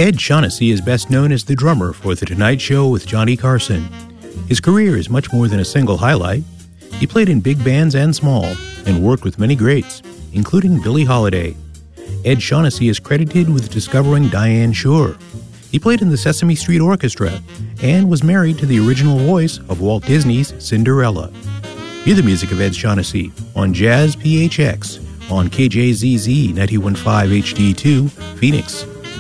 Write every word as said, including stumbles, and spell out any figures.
Ed Shaughnessy is best known as the drummer for The Tonight Show with Johnny Carson. His career is much more than a single highlight. He played in big bands and small, and worked with many greats, including Billie Holiday. Ed Shaughnessy is credited with discovering Diane Shore. He played in the Sesame Street Orchestra and was married to the original voice of Walt Disney's Cinderella. Hear the music of Ed Shaughnessy on Jazz P H X on K J Z Z ninety-one point five H D two, Phoenix.